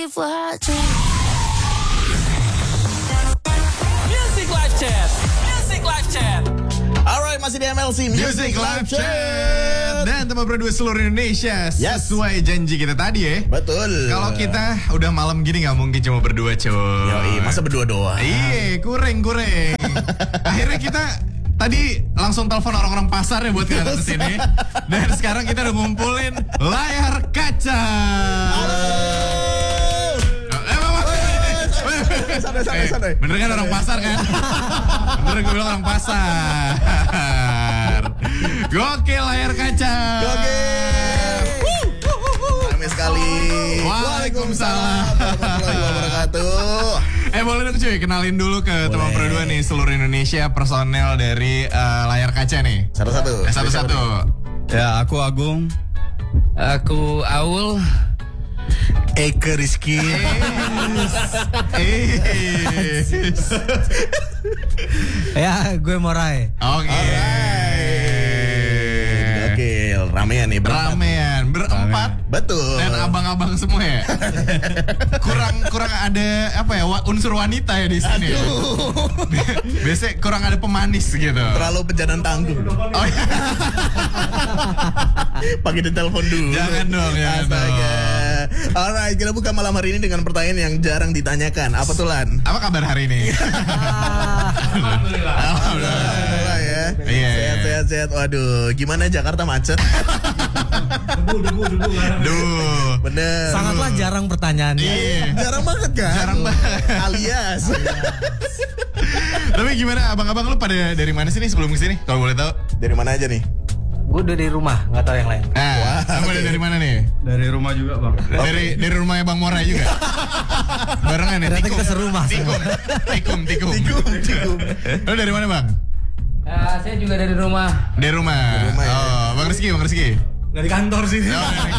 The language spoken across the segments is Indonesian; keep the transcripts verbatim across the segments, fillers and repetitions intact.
Music Live Chat, Music Live Chat. Alright, masih di M L C Music Live Chat dan teman berdua seluruh Indonesia. Yes. Sesuai janji kita tadi ya. Betul. Kalau kita udah malam gini nggak mungkin cuma berdua cuy. Yoi, masa berdua doang. Iya, kurang kurang. Akhirnya kita tadi langsung telepon orang-orang pasar ya buat kita datang sini. Dan sekarang kita udah ngumpulin layar kaca. Halo. Santai, santai, santai. Bener kan orang pasar kan? Bener gue bilang orang pasar. Gokil layar kaca. Gokil. Rame sekali. Waalaikumsalam warahmatullahi wabarakatuh. Eh boleh dong cuy, kenalin dulu ke teman berdua nih seluruh Indonesia personel dari uh, layar kaca nih. Satu-satu. Eh, satu-satu. Ya, aku Agung. Aku Aul. Eke Rizky. Ya, gue Morai. Oke. Oke, ramean nih berempat. Ramean berempat. Betul. Dan abang-abang semua ya. kurang kurang ada apa ya wa- unsur wanita ya di sini. Ya. Biasanya kurang ada pemanis gitu. Terlalu pejanan tanggung. Oh iya. Pakai ditelepon dulu. Jangan dong, jangan Astaga. Alright, kita buka malam hari ini dengan pertanyaan yang jarang ditanyakan. Apa tuh Lan? Apa kabar hari ini? Alhamdulillah. Alhamdulillah ya. Iya. Sehat, sehat, sehat. Waduh, gimana Jakarta macet? Debu, debu, debu. Duh. Bener. Sangatlah jarang pertanyaannya. Iya. Jarang banget kan? Jarang banget. Alias. Tapi gimana abang-abang lu pada dari mana sih nih sebelum kesini? Kalau boleh tahu. Dari mana aja nih? Gue udah di rumah, nggak tahu yang lain. Nah, Wah, lu pada oke. dari mana nih? Dari rumah juga, Bang. Dari dari rumahnya Bang Morai juga. Barengan ya. Ternyata Tikum. kita serumah. Tikum, tikum, tikum. Tikum, tikum. Lu dari mana Bang? Ya, saya juga dari rumah. Dari rumah. Dari rumah, ya. Oh, Bang Rizky, Bang Rizky. Nggak di kantor sih. Oh, dari-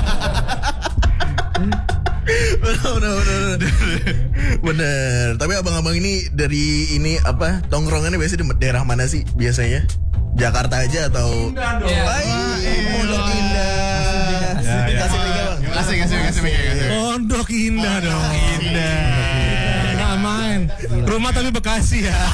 Bener, bener, bener. Bener. Tapi abang-abang ini dari ini apa? Tongkrongannya biasanya di daerah mana sih biasanya? Jakarta aja atau? Ya. Hai, Pondok Indah. Ya, ya. Kasih liga bang. Kasih, kasih, kasih, kasih, kasih. Pondok Indah dong. Indah. Nggak main. Rumah tapi Bekasi ya.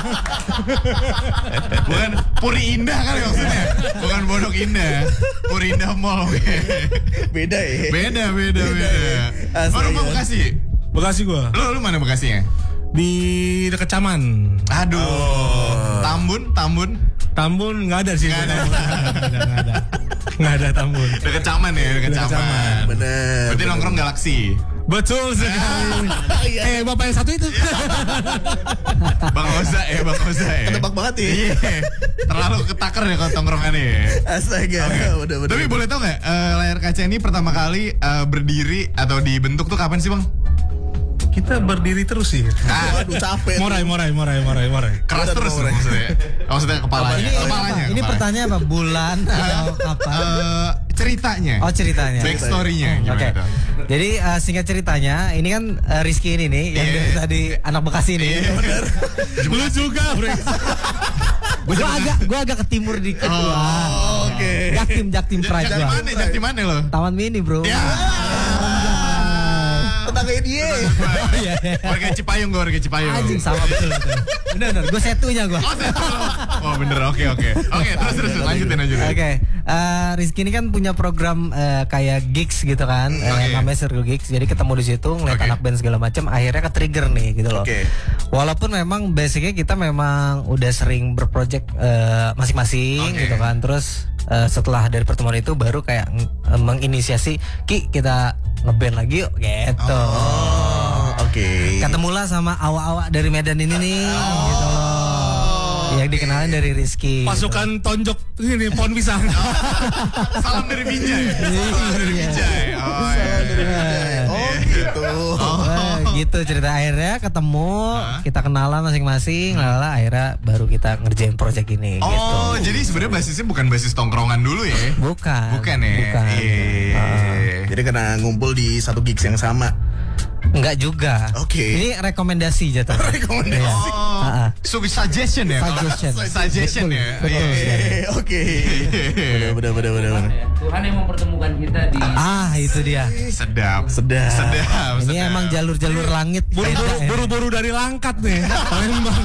Bukan Puri Indah kan maksudnya. Bukan Pondok Indah. Puri Indah Mall. Beda ya. Beda, beda, beda. Asli, Oh, rumah ya. Bekasi. Bekasi gua. Lu lu mana Bekasinya? Di dekat Caman. Aduh. Tambun, Tambun. Tambun nggak ada sih. Nggak ada. Nggak ada, nggak ada. Nggak ada Tambun. Dekat Caman ya, dekat Dekat Caman. Caman. Bener. Berarti bener. nongkrong Galaksi. Betul sekali. Eh, bapak yang satu itu. Bang Oza ya, Bang Oza ya. Ketebak banget ya. Iya. Terlalu ketakar ya kalau tongkrongannya ya. Astaga. Bener, bener. Tapi boleh tau nggak eh, layar kaca ini pertama kali eh, berdiri atau dibentuk tuh kapan sih Bang? Kita berdiri terus sih. Ah, Aduh capek. Morai, morai, morai, morai, morai. keras Udah, terus udah, tuh maksudnya. Maksudnya kepalanya. Ini, kepalanya. ini kepalanya. pertanyaan apa? Bulan atau apa? Eh, ceritanya. Oh, ceritanya. Backstory-nya gimana Oke. tuh? Jadi uh, singkat ceritanya, ini kan uh, Rizky ini nih yang Iya. dari tadi anak Bekasi ini. Iya, bener. Lu juga, Bre. Gua agak gua agak ke timur dikit Oh, gua. Oke. Jaktim, Jaktim Pride Jakti gua. mana? Jakti mana lo? Taman Mini, Bro. Ya. Tetangga dia. Oh, iya. Warga Cipayung gue, warga Cipayung. Anjing sama betul betul. Bener bener, gue setunya gue. Oh, satu. Oh bener, oke oke. Oke, terus terus lanjutin lanjutin. Oke, eh, Rizky ini kan punya program eh, kayak gigs gitu kan, eh, Oke. namanya Circle Gigs. Jadi ketemu di situ, ngeliat Oke. anak band segala macam, akhirnya ke trigger nih gitu loh. Oke. Walaupun memang basicnya kita memang udah sering berproject eh, masing-masing Oke. gitu kan. Terus eh, setelah dari pertemuan itu baru kayak eh, menginisiasi, Ki kita ngeband lagi yuk gitu. Oh, oke. Ketemulah sama awak-awak dari Medan ini nih gitu loh. Yang dikenalin dari Rizky. Pasukan tonjok ini pohon pisang. Salam dari Binjai. Salam dari Binjai. Oh, iya. Oh gitu. Wah, gitu cerita akhirnya ketemu, kita kenalan masing-masing, lala akhirnya baru kita ngerjain project ini gitu. Oh, jadi sebenarnya basisnya bukan basis tongkrongan dulu ya? Bukan. Bukan ya? Bukan. Iya. Jadi karena ngumpul di satu gigs yang sama. Enggak juga. Oke. Ini rekomendasi jatuh. Rekomendasi. Oh, Ah, ah. so suggestion ya? kalau- Suggestion. Suggestion ya. Betul, Iya, iya, iya. Eh, Oke. Benar benar benar benar. Tuhan yang mempertemukan kita di Ah, itu dia. Sedap. Sedap. Sedap. Ini sedap. emang jalur-jalur langit. Buru-buru Beda ya. buru-buru dari Langkat nih. Palembang.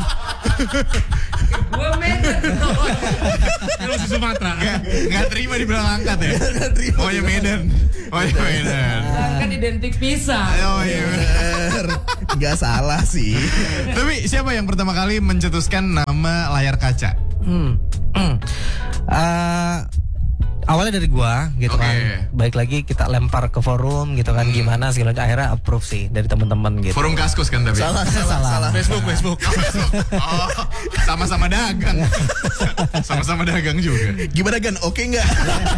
gua Medan. Ini masih Sumatera. Nggak, nggak terima dibilang angkat ya? Nggak terima. Oh ya Medan. Oh ya Medan. Kan identik pisang. Oh iya. Bener. Nggak salah sih. Tapi siapa yang pertama kali mencetuskan nama layar kaca? Hmm. Hmm. Eh, awalnya dari gua gitu Oke. kan. Baik lagi kita lempar ke forum gitu kan gimana segala macam. Akhirnya approve sih dari teman-teman gitu. Forum Kaskus kan tapi? Salah salah Salah. salah. Facebook, Facebook. Oh, sama-sama dagang. Sama-sama dagang juga. Gimana Gan? Oke nggak?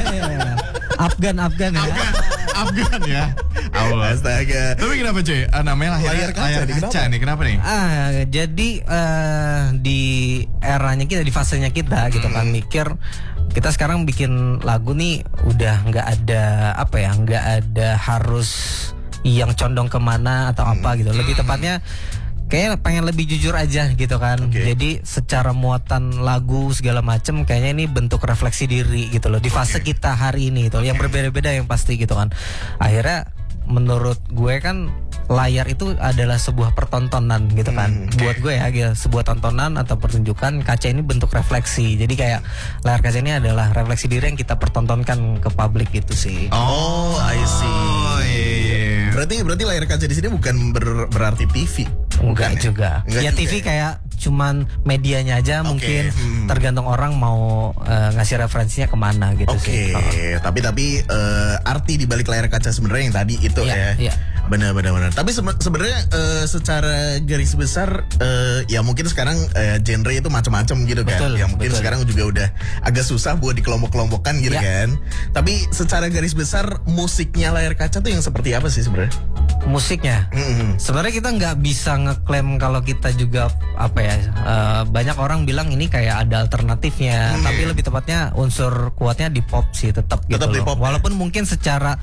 Afgan Afgan ya. Afgan, Afgan ya. Allah. Astaga. Tapi kenapa cuy? Ah, namanya akhirnya Layar kaca layar nih, kaca kenapa? nih. Kenapa nih? Ah, jadi eh, di eranya kita, di fasenya kita gitu kan mikir kita sekarang bikin lagu nih udah nggak ada apa ya, nggak ada harus yang condong kemana atau apa gitu. Lebih tepatnya kayak pengen lebih jujur aja gitu kan. Oke. Jadi secara muatan lagu segala macem kayaknya ini bentuk refleksi diri gitu loh di fase Oke. kita hari ini itu yang berbeda-beda yang pasti gitu kan. Akhirnya menurut gue kan layar itu adalah sebuah pertontonan gitu kan. Hmm, oke. Buat gue ya gitu, sebuah tontonan atau pertunjukan. Kaca ini bentuk refleksi. Jadi kayak layar kaca ini adalah refleksi diri yang kita pertontonkan ke publik gitu sih. Oh, I see. Oh iya. iya. Berarti berarti layar kaca di sini bukan ber- berarti T V. Enggak Bukan ya? juga. Enggak Ya juga T V ya? kayak cuman medianya aja Oke, mungkin hmm. tergantung orang mau eh, ngasih referensinya kemana gitu Oke, sih. Oh. tapi tapi eh, arti di balik layar kaca sebenarnya yang tadi itu Iya, ya. iya. Benar benar benar. Tapi sebe- sebenarnya eh, secara garis besar eh, ya mungkin sekarang eh, genre itu macam-macam gitu kan. Betul, Ya mungkin betul. sekarang juga udah agak susah buat dikelompok-kelompokkan gitu Iya. kan. Tapi secara garis besar musiknya layar kaca tuh yang seperti apa sih sebenarnya? Musiknya Mm-mm. sebenarnya kita nggak bisa ngeklaim kalau kita juga apa ya, eh, banyak orang bilang ini kayak ada alternatifnya, Hmm. tapi lebih tepatnya unsur kuatnya di pop sih tetap gitu Tetap di loh. pop ya? Walaupun mungkin secara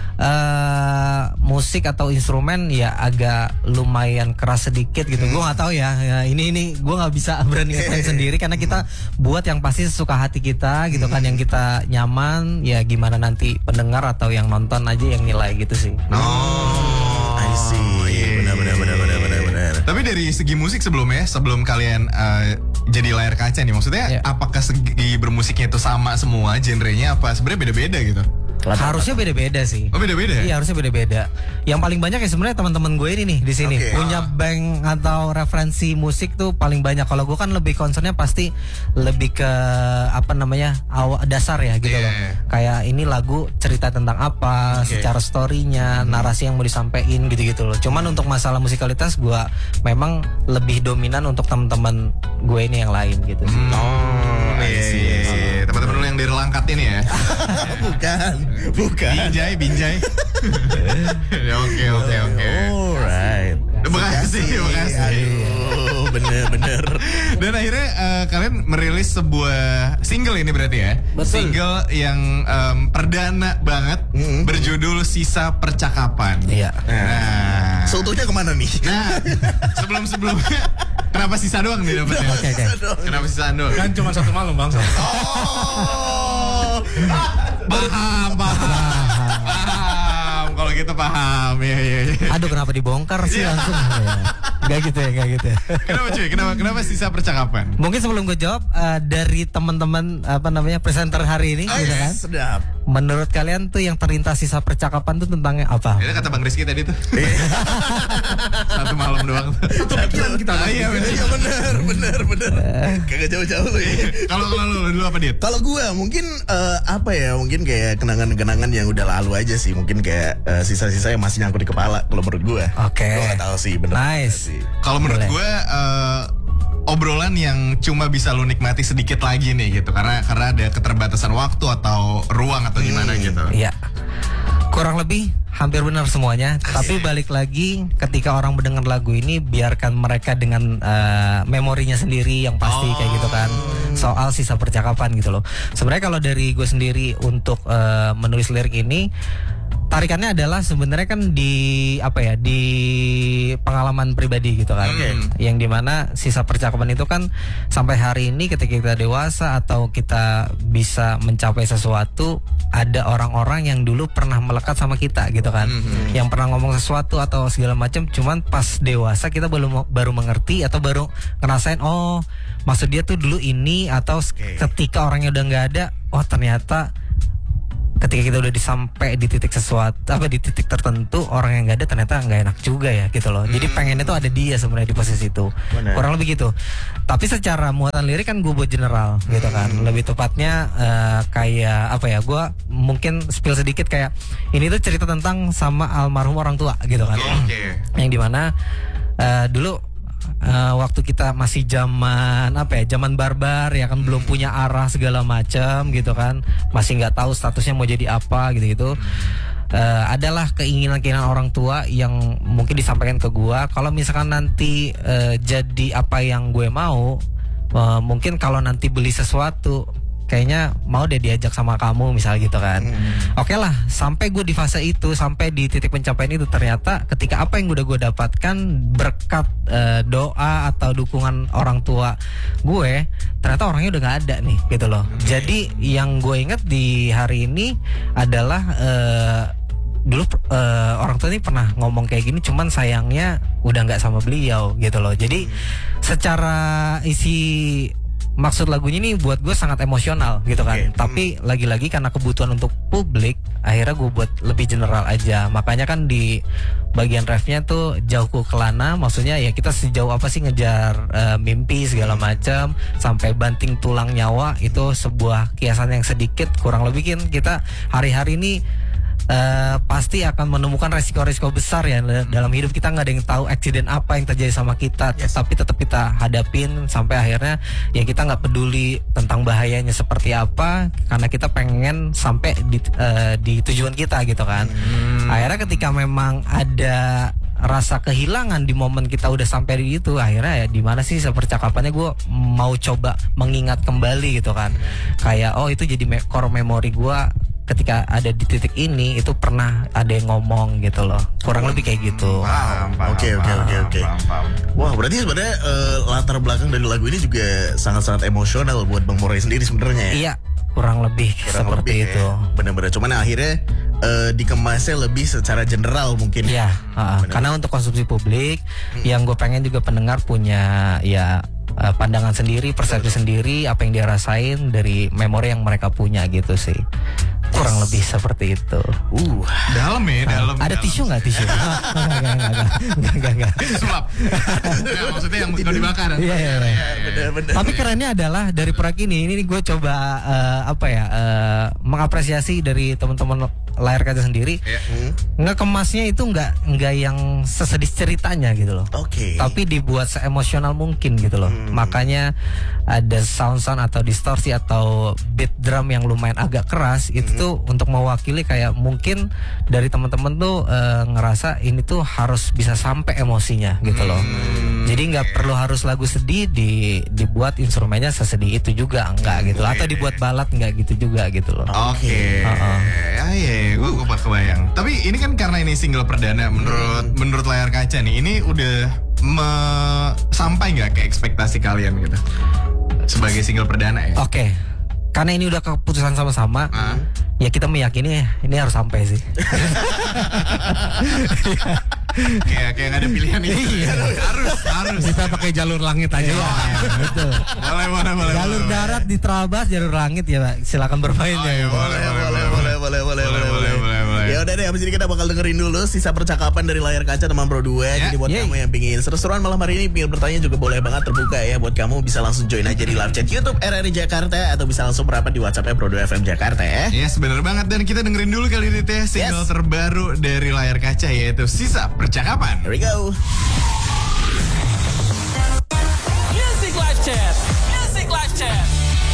eh, musik atau instrumen ya agak lumayan keras sedikit gitu. Gue nggak tahu ya, ya ini ini gue nggak bisa berani ngeklaim sendiri karena kita buat yang pasti sesuka hati kita gitu kan, yang kita nyaman. Ya gimana nanti pendengar atau yang nonton aja yang nilai gitu sih. Oh, I see. Benar benar benar benar benar benar. Tapi dari segi musik sebelumnya, sebelum kalian eh, jadi layar kaca nih, maksudnya Iya. apakah segi bermusiknya itu sama semua genrenya apa sebenarnya beda-beda gitu? Harusnya beda-beda sih. Oh beda-beda ya? Iya harusnya beda-beda. Yang paling banyak ya sebenarnya teman-teman gue ini nih di sini Oke. punya bank atau referensi musik tuh paling banyak. Kalau gue kan lebih concernnya pasti lebih ke apa namanya awal dasar ya gitu Iya. loh. Kayak ini lagu cerita tentang apa, Oke. secara storynya, narasi yang mau disampaikan gitu-gitu loh. Cuman untuk masalah musikalitas gue memang lebih dominan untuk teman-teman gue ini yang lain gitu sih. Oh, iya, iya, iya. Teman-teman lu yang dari Langkat ini ya? Bukan, bukan. Binjai, Binjai. Ya, Oke, oke, oke. Alright. Terima kasih, terima kasih. Aduh, bener bener. Dan akhirnya eh, kalian merilis sebuah single ini berarti ya? Betul. Single yang em, perdana banget, Mm-mm. berjudul Sisa Percakapan. Iya. Nah, Seutuhnya kemana nih? nah sebelum-sebelumnya kenapa sisa doang nih dapetnya? Oke oke. Kenapa sisa doang? Kan cuma satu malam bang. Oh. Paham, paham, paham. Kalau gitu paham, ya, ya, ya. Aduh kenapa dibongkar sih langsung? Ya. Gak gitu ya, gak gitu ya. Kenapa cuy? Kenapa, kenapa Sisa Percakapan? Mungkin sebelum gue jawab eh, dari teman-teman apa namanya presenter hari ini, Ah, gitu yes, kan? sedap. Menurut kalian tuh yang terlintas sisa percakapan tuh tentangnya apa? Itu kata Bang Rizky tadi tuh. Satu malam doang. Satu pikiran kita. Ah, iya, bener. Iya bener, bener, bener. Kagak jauh-jauh lu ya. Kalau kalau lu dulu apa Dit? Kalau gue mungkin eh, apa ya, mungkin kayak kenangan-kenangan yang udah lalu aja sih. Mungkin kayak eh, sisa-sisa yang masih nyangkut di kepala kalau menurut gue. Oke. Gue gak tahu sih bener. Nice. sih. Kalau menurut Boleh. gue eh, obrolan yang cuma bisa lu nikmati sedikit lagi nih gitu, karena karena ada keterbatasan waktu atau ruang atau gimana gitu. Iya. Kurang lebih hampir benar semuanya. Tapi balik lagi ketika orang mendengar lagu ini biarkan mereka dengan eh, memorinya sendiri yang pasti kayak gitu kan. Soal sisa percakapan gitu loh. Sebenarnya kalau dari gue sendiri untuk eh, menulis lirik ini tarikannya adalah sebenarnya kan di apa ya di pengalaman pribadi gitu kan, Oke. yang dimana sisa percakapan itu kan sampai hari ini ketika kita dewasa atau kita bisa mencapai sesuatu, ada orang-orang yang dulu pernah melekat sama kita gitu kan, yang pernah ngomong sesuatu atau segala macam, cuman pas dewasa kita baru baru mengerti atau baru ngerasain oh maksud dia tuh dulu ini, atau Oke. ketika orangnya udah nggak ada, oh ternyata ketika kita udah disampai di titik sesuatu apa di titik tertentu, orang yang nggak ada ternyata nggak enak juga ya gitu loh. Jadi pengennya tuh ada dia sebenarnya di posisi itu. Benar. Kurang lebih gitu. Tapi secara muatan lirik kan gue buat general gitu kan. Lebih tepatnya eh, kayak apa ya? Gue mungkin spill sedikit kayak ini tuh cerita tentang sama almarhum orang tua gitu kan. Oke. Yang dimana eh, dulu eh, waktu kita masih zaman apa ya, zaman barbar ya kan, belum punya arah segala macam gitu kan, masih nggak tahu statusnya mau jadi apa gitu gitu. Uh, adalah keinginan-keinginan orang tua yang mungkin disampaikan ke gua, kalau misalkan nanti uh, jadi apa yang gue mau, uh, mungkin kalau nanti beli sesuatu kayaknya mau deh diajak sama kamu misal gitu kan. Hmm. Oke lah, sampai gue di fase itu, sampai di titik pencapaian itu, ternyata ketika apa yang udah gue dapatkan berkat uh, doa atau dukungan orang tua gue, ternyata orangnya udah nggak ada nih gitu loh. Jadi yang gue inget di hari ini adalah uh, dulu uh, orang tua ini pernah ngomong kayak gini, cuman sayangnya udah nggak sama beliau gitu loh. Jadi secara isi maksud lagunya ini buat gue sangat emosional gitu kan. Oke. Tapi lagi-lagi karena kebutuhan untuk publik, akhirnya gue buat lebih general aja. Makanya kan di bagian refnya tuh jauhku kelana, maksudnya ya kita sejauh apa sih ngejar eh, mimpi segala macam sampai banting tulang nyawa, itu sebuah kiasan yang sedikit kurang lebih kan kita hari-hari ini Uh, pasti akan menemukan resiko-resiko besar ya dalam hidup kita. Nggak ada yang tahu eksiden apa yang terjadi sama kita, Yes. tapi tetap kita hadapin sampai akhirnya ya kita nggak peduli tentang bahayanya seperti apa, karena kita pengen sampai di, uh, di tujuan kita gitu kan. Akhirnya ketika memang ada rasa kehilangan di momen kita udah sampai di itu, akhirnya ya di mana sih sepercakapannya gue mau coba mengingat kembali gitu kan, kayak oh itu jadi me- core memory gue ketika ada di titik ini, itu pernah ada yang ngomong gitu loh, kurang lebih kayak gitu. Paham, paham, Oke, oke, paham, oke, oke. paham, paham. Wah, berarti sebenarnya eh, latar belakang dari lagu ini juga sangat-sangat emosional buat Bang Moray sendiri sebenarnya. Iya, kurang lebih Kurang seperti lebih, itu. ya. Benar-benar. Cuman akhirnya eh, dikemasnya lebih secara general mungkin. Iya, uh, Benar. karena untuk konsumsi publik, yang gue pengen juga pendengar punya ya uh, pandangan sendiri, persepsi sendiri, apa yang dia rasain dari memori yang mereka punya gitu sih. Kurang lebih seperti itu. Uh, Dalam ya, dalam. Ada dalam. tisu nggak tisu? Enggak, enggak, enggak, enggak, enggak, enggak. Sulap. Ya, maksudnya yang kalau dibakar. Iya, iya, iya. benar-benar. Tapi kerennya adalah dari proyek ini, ini gue coba eh, apa ya eh, mengapresiasi dari teman-teman layar kaca sendiri. Iya. Hmm. Ngekemasnya itu nggak nggak yang sesedih ceritanya gitu loh. Oke. Tapi dibuat seemosional mungkin gitu loh. Makanya ada sound-sound atau distorsi atau beat drum yang lumayan agak keras, itu tuh untuk mewakili kayak mungkin dari teman-teman tuh eh, ngerasa ini tuh harus bisa sampai emosinya gitu loh. Jadi nggak perlu harus lagu sedih di dibuat instrumennya sesedih itu juga enggak gitu. Atau dibuat balad enggak gitu juga gitu loh. Oke, Uh-uh. ya ya, gue gue buat kebayang. Tapi ini kan karena ini single perdana, menurut menurut layar kaca nih, ini udah me- sampai nggak ke ekspektasi kalian gitu sebagai single perdana ya? Oke. Karena ini udah keputusan sama-sama, Ah. ya kita meyakini ini harus sampai sih. kayak kayak nggak ada pilihan ini. harus harus. Kita pakai jalur langit aja. Betul. Boleh boleh boleh. Jalur boleh, darat di Trabas, jalur langit ya, Pak. Silakan bermain Oh, ya. iya, Boleh, boleh, boleh, boleh, boleh, boleh, boleh, boleh, boleh. Ya udah deh, abis ini kita bakal dengerin dulu sisa percakapan dari layar kaca teman Pro dua. Ya. Jadi buat Yeay. kamu yang pingin seru-seruan malam hari ini, pingin bertanya juga boleh banget, terbuka ya buat kamu. Bisa langsung join aja di live chat YouTube R R I Jakarta, atau bisa langsung merapat di WhatsApp Pro dua F M Jakarta ya. Yes, bener banget. Dan kita dengerin dulu kali ini teh single Yes. terbaru dari layar kaca, yaitu Sisa Percakapan. Here we go.